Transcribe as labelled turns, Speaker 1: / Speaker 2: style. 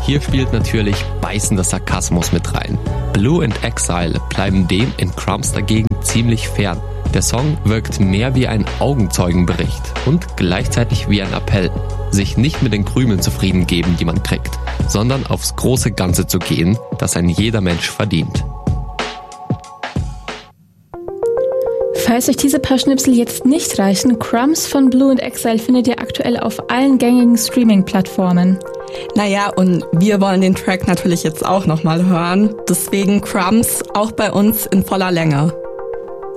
Speaker 1: Hier spielt natürlich beißender Sarkasmus mit rein. Blue and Exile bleiben dem in Crumbs dagegen ziemlich fern. Der Song wirkt mehr wie ein Augenzeugenbericht und gleichzeitig wie ein Appell, sich nicht mit den Krümeln zufrieden geben, die man kriegt, sondern aufs große Ganze zu gehen, das ein jeder Mensch verdient.
Speaker 2: Falls euch diese paar Schnipsel jetzt nicht reichen, Crumbs von Blue and Exile findet ihr aktuell auf allen gängigen Streaming-Plattformen.
Speaker 3: Naja, und wir wollen den Track natürlich jetzt auch nochmal hören. Deswegen Crumbs auch bei uns in voller Länge.